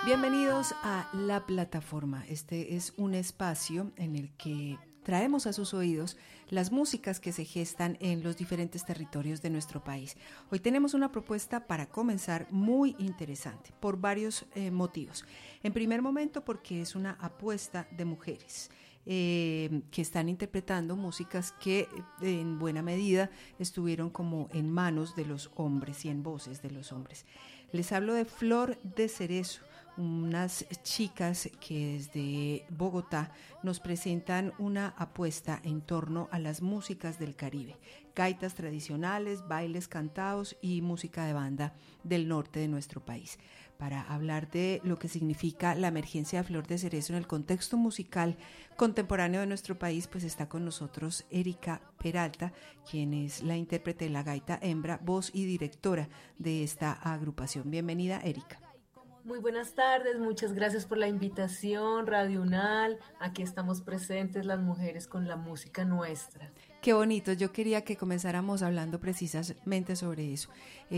Bienvenidos a La Plataforma. Este es un espacio en el que traemos a sus oídos las músicas que se gestan en los diferentes territorios de nuestro país. Hoy tenemos una propuesta para comenzar muy interesante por varios motivos. En primer momento porque es una apuesta de mujeres que están interpretando músicas que en buena medida estuvieron como en manos de los hombres y en voces de los hombres. Les hablo de Flor de Cerezo, unas chicas que desde Bogotá nos presentan una apuesta en torno a las músicas del Caribe, gaitas tradicionales, bailes cantados y música de banda del norte de nuestro país. Para hablar de lo que significa la emergencia de Flor de Cerezo en el contexto musical contemporáneo de nuestro país, pues está con nosotros Erika Peralta, quien es la intérprete de la gaita hembra, voz y directora de esta agrupación. Bienvenida, Erika. Muy buenas tardes, muchas gracias por la invitación, Radio UNAL. Aquí estamos presentes las mujeres con la música nuestra. Qué bonito, yo quería que comenzáramos hablando precisamente sobre eso.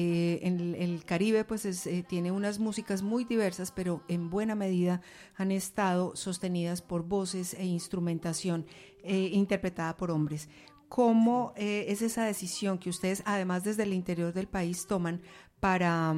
En el Caribe pues tiene unas músicas muy diversas, pero en buena medida han estado sostenidas por voces e instrumentación interpretada por hombres. ¿Cómo es esa decisión que ustedes, además desde el interior del país, toman para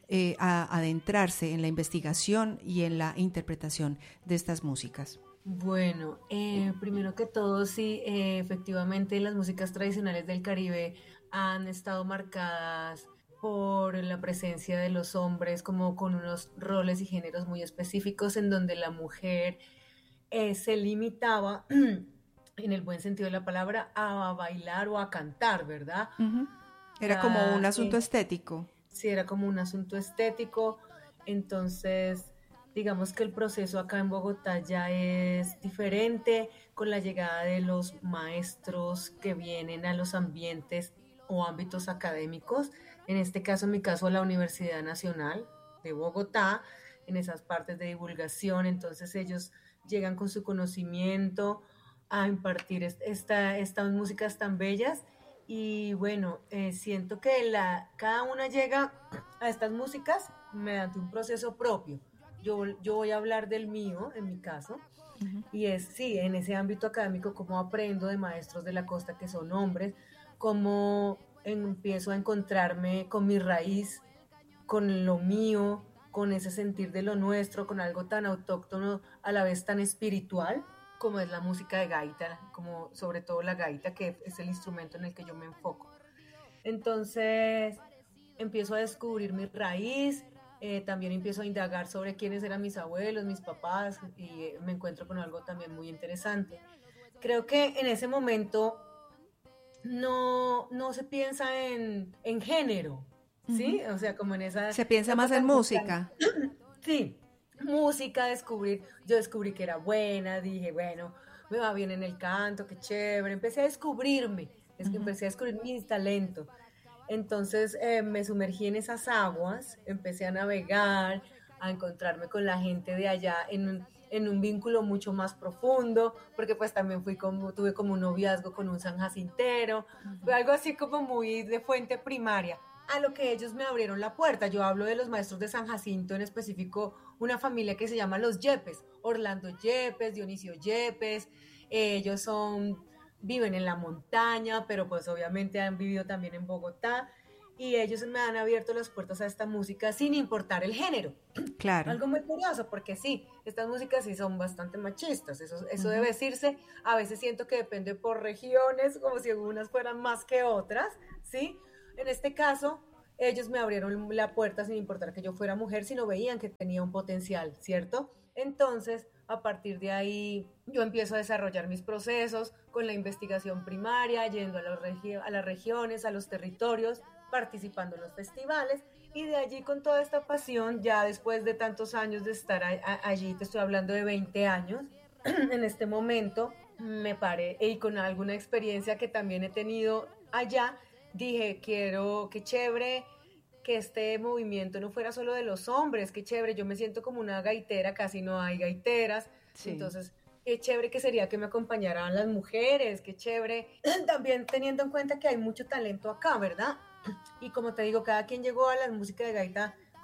adentrarse en la investigación y en la interpretación de estas músicas? Bueno, primero que todo, sí, efectivamente las músicas tradicionales del Caribe han estado marcadas por la presencia de los hombres, como con unos roles y géneros muy específicos en donde la mujer se limitaba, en el buen sentido de la palabra, a bailar o a cantar, ¿verdad? Uh-huh. Era como un asunto estético. Sí, era como un asunto estético, entonces digamos que el proceso acá en Bogotá ya es diferente con la llegada de los maestros que vienen a los ambientes o ámbitos académicos, en este caso, en mi caso, a la Universidad Nacional de Bogotá, en esas partes de divulgación, entonces ellos llegan con su conocimiento a impartir estas músicas tan bellas. Y bueno, siento que cada una llega a estas músicas mediante un proceso propio. Yo voy a hablar del mío, en mi caso, Uh-huh. y es, sí, en ese ámbito académico, cómo aprendo de maestros de la costa que son hombres, cómo empiezo a encontrarme con mi raíz, con lo mío, con ese sentir de lo nuestro, con algo tan autóctono, a la vez tan espiritual, como es la música de gaita, como sobre todo la gaita, que es el instrumento en el que yo me enfoco. Entonces, empiezo a descubrir mi raíz, también empiezo a indagar sobre quiénes eran mis abuelos, mis papás, y me encuentro con algo también muy interesante. Creo que en ese momento no se piensa en género, ¿sí? Uh-huh. O sea, como en esa Se piensa más época en musical. música. Sí, música, yo descubrí que era buena, dije, bueno, me va bien en el canto, qué chévere, empecé a descubrirme, es que Uh-huh. empecé a descubrir mi talento. Entonces me sumergí en esas aguas, empecé a navegar, a encontrarme con la gente de allá en un vínculo mucho más profundo, porque pues también tuve como un noviazgo con un sanjacintero, fue algo así como muy de fuente primaria, a lo que ellos me abrieron la puerta. Yo hablo de los maestros de San Jacinto, en específico una familia que se llama los Yepes, Orlando Yepes, Dionisio Yepes, ellos viven en la montaña, pero pues obviamente han vivido también en Bogotá, y ellos me han abierto las puertas a esta música sin importar el género. Claro. Algo muy curioso, porque sí, estas músicas sí son bastante machistas, eso debe Uh-huh. decirse. A veces siento que depende por regiones, como si unas fueran más que otras, ¿sí? En este caso, ellos me abrieron la puerta sin importar que yo fuera mujer, sino veían que tenía un potencial, ¿cierto? Entonces, a partir de ahí, yo empiezo a desarrollar mis procesos con la investigación primaria, yendo a las regiones, a los territorios, participando en los festivales, y de allí con toda esta pasión, ya después de tantos años de estar allí, te estoy hablando de 20 años, en este momento me paré, y con alguna experiencia que también he tenido allá, dije, qué chévere que este movimiento no fuera solo de los hombres, qué chévere, yo me siento como una gaitera, casi no hay gaiteras, Sí. entonces qué chévere que sería que me acompañaran las mujeres, qué chévere, también teniendo en cuenta que hay mucho talento acá, ¿verdad? Y como te digo, cada quien llegó a la música de gaita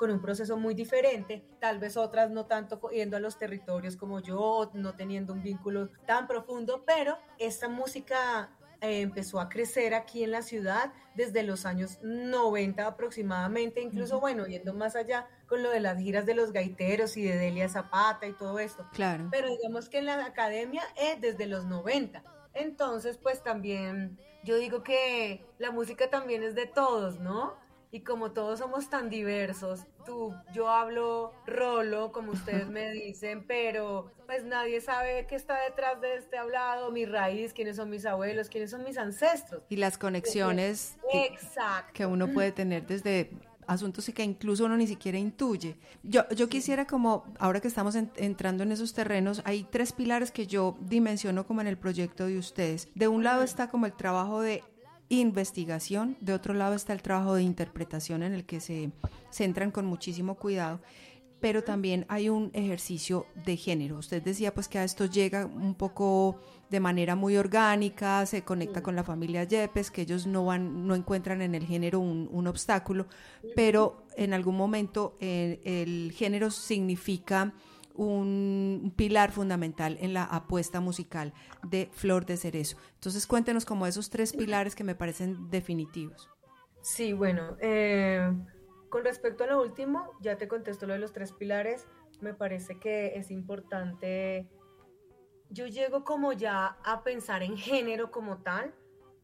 con un proceso muy diferente, tal vez otras no tanto yendo a los territorios como yo, no teniendo un vínculo tan profundo, pero esta música empezó a crecer aquí en la ciudad desde los años 90 aproximadamente, incluso, bueno, yendo más allá con lo de las giras de los gaiteros y de Delia Zapata y todo esto. Claro. Pero digamos que en la academia desde los 90. Entonces, pues también yo digo que la música también es de todos, ¿no? Y como todos somos tan diversos, yo hablo rolo, como ustedes me dicen, pero pues nadie sabe qué está detrás de este hablado, mi raíz, quiénes son mis abuelos, quiénes son mis ancestros. Y las conexiones que uno puede tener desde asuntos que incluso uno ni siquiera intuye. Yo quisiera, como ahora que estamos entrando en esos terrenos, hay 3 pilares que yo dimensiono como en el proyecto de ustedes. De un lado está como el trabajo de investigación, de otro lado está el trabajo de interpretación en el que se centran con muchísimo cuidado, pero también hay un ejercicio de género. Usted decía pues que a esto llega un poco de manera muy orgánica, se conecta con la familia Yepes, que ellos no encuentran en el género un obstáculo, pero en algún momento el género significa un pilar fundamental en la apuesta musical de Flor de Cerezo. Entonces cuéntenos como esos 3 pilares que me parecen definitivos. Sí, bueno, con respecto a lo último, ya te contesto lo de los 3 pilares, me parece que es importante, yo llego como ya a pensar en género como tal,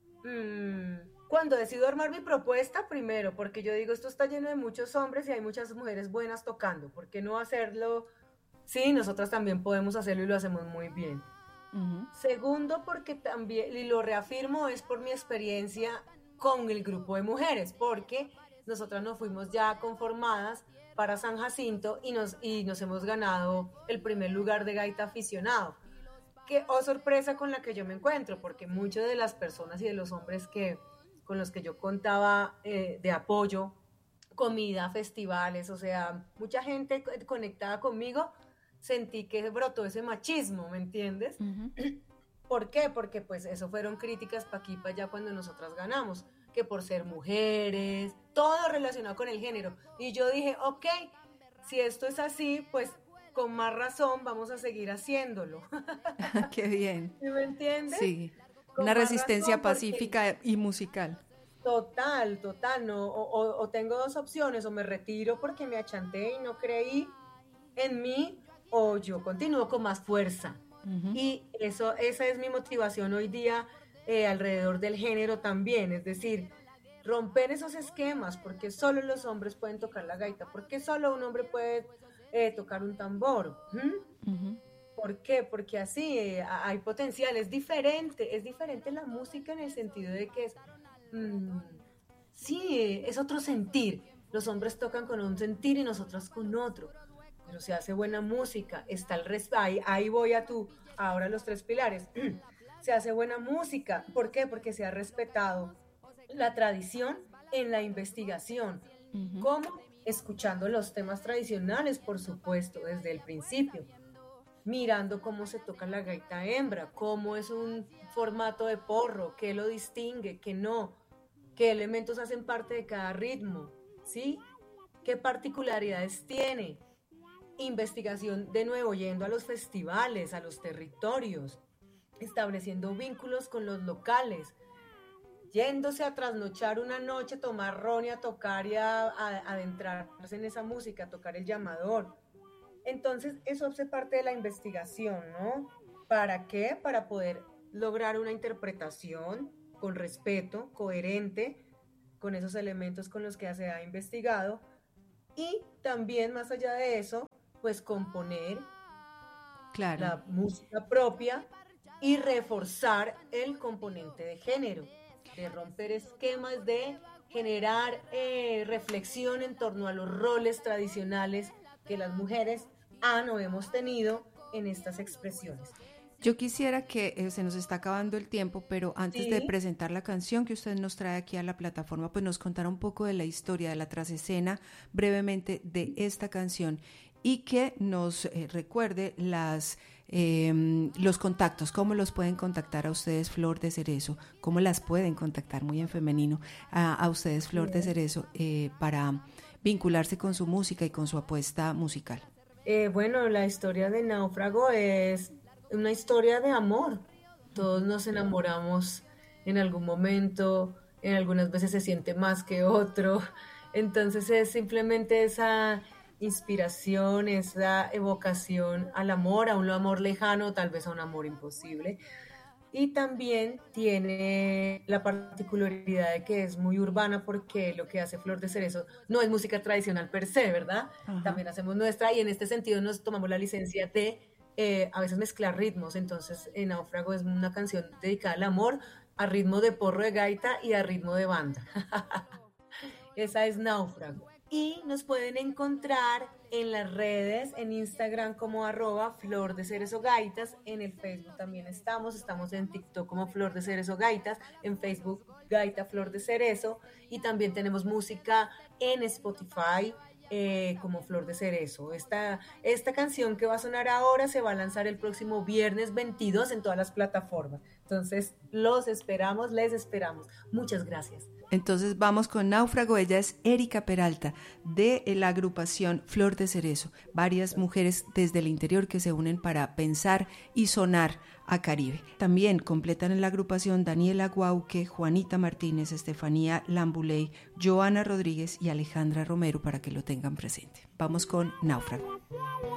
cuando decido armar mi propuesta, primero, porque yo digo, esto está lleno de muchos hombres y hay muchas mujeres buenas tocando, ¿por qué no hacerlo? Sí, nosotras también podemos hacerlo y lo hacemos muy bien. Uh-huh. Segundo, porque también, y lo reafirmo, es por mi experiencia con el grupo de mujeres, porque nosotras nos fuimos ya conformadas para San Jacinto y nos hemos ganado el primer lugar de gaita aficionado. Que, oh sorpresa con la que yo me encuentro, porque muchas de las personas y de los hombres con los que yo contaba de apoyo, comida, festivales, o sea, mucha gente conectada conmigo, sentí que brotó ese machismo, ¿me entiendes? Uh-huh. ¿Por qué? Porque pues eso fueron críticas pa' aquí, pa' allá cuando nosotras ganamos, que por ser mujeres, todo relacionado con el género. Y yo dije, ok, si esto es así, pues con más razón vamos a seguir haciéndolo. Qué bien. ¿Sí me entiendes? Sí, una resistencia pacífica y musical. Total, no, o tengo 2 opciones, o me retiro porque me achanté y no creí en mí, o yo continúo con más fuerza. Uh-huh. Y esa es mi motivación hoy día alrededor del género también, es decir, romper esos esquemas, porque solo los hombres pueden tocar la gaita, porque solo un hombre puede tocar un tambor. Uh-huh. ¿Por qué? Porque así hay potencial, es diferente la música en el sentido de que es otro sentir, los hombres tocan con un sentir y nosotras con otro, pero se hace buena música, está ahí voy ahora los 3 pilares, se hace buena música, ¿por qué? Porque se ha respetado la tradición en la investigación, uh-huh. ¿Cómo? Escuchando los temas tradicionales, por supuesto, desde el principio, mirando cómo se toca la gaita hembra, cómo es un formato de porro, qué lo distingue, qué no, qué elementos hacen parte de cada ritmo, ¿sí? ¿Qué particularidades tiene? Investigación de nuevo, yendo a los festivales, a los territorios, estableciendo vínculos con los locales, yéndose a trasnochar una noche, tomar ron y a tocar y a adentrarse en esa música, a tocar el llamador. Entonces, eso hace parte de la investigación, ¿no? ¿Para qué? Para poder lograr una interpretación con respeto, coherente, con esos elementos con los que se ha investigado, y también, más allá de eso, pues componer la música propia y reforzar el componente de género, de romper esquemas, de generar reflexión en torno a los roles tradicionales que las mujeres han o hemos tenido en estas expresiones. Yo quisiera que se nos está acabando el tiempo, pero antes de presentar la canción que usted nos trae aquí a la plataforma, pues nos contara un poco de la historia, de la trasescena brevemente de esta canción y que nos recuerde los contactos, cómo los pueden contactar a ustedes, Flor de Cerezo, cómo las pueden contactar, muy en femenino, a ustedes, Flor de Cerezo, para vincularse con su música y con su apuesta musical? Bueno, la historia de Náufrago es una historia de amor. Todos nos enamoramos en algún momento, en algunas veces se siente más que otro. Entonces es simplemente esa inspiración, esa evocación al amor, a un amor lejano, tal vez a un amor imposible. Y también tiene la particularidad de que es muy urbana porque lo que hace Flor de Cerezo no es música tradicional per se, ¿verdad? Ajá. También hacemos nuestra y en este sentido nos tomamos la licencia de a veces mezclar ritmos. Entonces, Náufrago es una canción dedicada al amor a ritmo de porro de gaita y a ritmo de banda. Esa es Náufrago. Y nos pueden encontrar en las redes, en Instagram como @Flor de Cerezo Gaitas, en el Facebook también estamos en TikTok como Flor de Cerezo Gaitas, en Facebook Gaita Flor de Cerezo, y también tenemos música en Spotify como Flor de Cerezo. Esta canción que va a sonar ahora se va a lanzar el próximo viernes 22 en todas las plataformas. Entonces, los esperamos, les esperamos. Muchas gracias. Entonces vamos con Náufrago. Ella es Erika Peralta de la agrupación Flor de Cerezo. Varias mujeres desde el interior que se unen para pensar y sonar a Caribe. También completan en la agrupación Daniela Guauque, Juanita Martínez, Estefanía Lambuley, Joana Rodríguez y Alejandra Romero para que lo tengan presente. Vamos con Náufrago.